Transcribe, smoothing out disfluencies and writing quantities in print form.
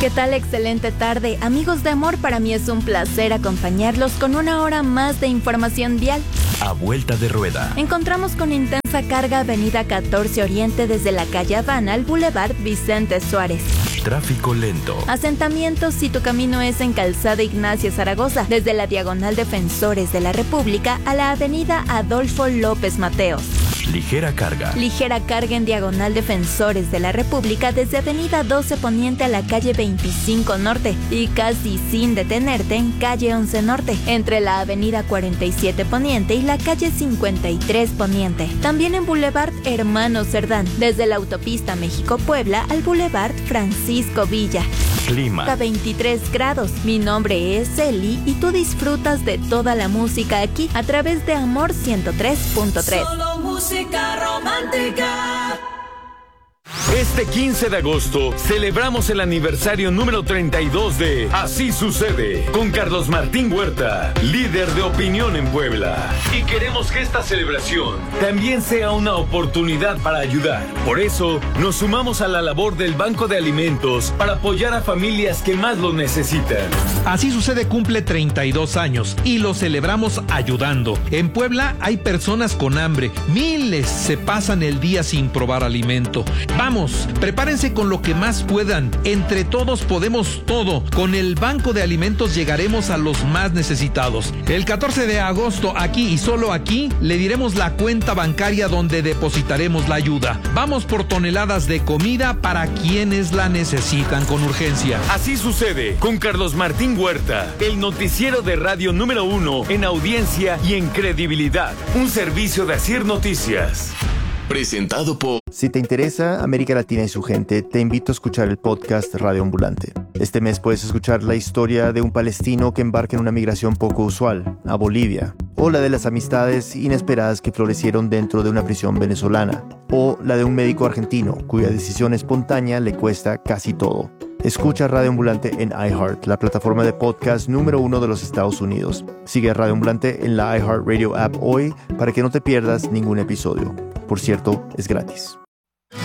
¿Qué tal? Excelente tarde. Amigos de Amor, para mí es un placer acompañarlos con una hora más de información vial. A vuelta de rueda. Encontramos con intensa carga Avenida 14 Oriente desde la calle Habana al Boulevard Vicente Suárez. Tráfico lento. Asentamientos si tu camino es en Calzada Ignacia Zaragoza, desde la Diagonal Defensores de la República a la Avenida Adolfo López Mateos. Ligera carga. Ligera carga en Diagonal Defensores de la República desde Avenida 12 Poniente a la calle 25 Norte y casi sin detenerte en calle 11 Norte, entre la Avenida 47 Poniente y la calle 53 Poniente. También en Boulevard Hermano Cerdán, desde la autopista México-Puebla al Boulevard Francisco Villa. Clima. A 23 grados. Mi nombre es Eli y tú disfrutas de toda la música aquí a través de Amor 103.3. Solo música romántica. Este 15 de agosto celebramos el aniversario número 32 de Así Sucede con Carlos Martín Huerta, líder de opinión en Puebla. Y queremos que esta celebración también sea una oportunidad para ayudar. Por eso nos sumamos a la labor del Banco de Alimentos para apoyar a familias que más lo necesitan. Así Sucede cumple 32 años y lo celebramos ayudando. En Puebla hay personas con hambre, miles se pasan el día sin probar alimento. Vamos, prepárense con lo que más puedan. Entre todos podemos todo. Con el Banco de Alimentos llegaremos a los más necesitados. El 14 de agosto, aquí y solo aquí, le diremos la cuenta bancaria donde depositaremos la ayuda. Vamos por toneladas de comida para quienes la necesitan con urgencia. Así Sucede con Carlos Martín Huerta, el noticiero de radio número 1 en audiencia y en credibilidad. Un servicio de Asir Noticias. Presentado por... Si te interesa América Latina y su gente, te invito a escuchar el podcast Radio Ambulante. Este mes puedes escuchar la historia de un palestino que embarca en una migración poco usual, a Bolivia, o la de las amistades inesperadas que florecieron dentro de una prisión venezolana, o la de un médico argentino cuya decisión espontánea le cuesta casi todo. Escucha Radio Ambulante en iHeart, la plataforma de podcast número 1 de los Estados Unidos. Sigue a Radio Ambulante en la iHeartRadio app hoy para que no te pierdas ningún episodio. Por cierto, es gratis.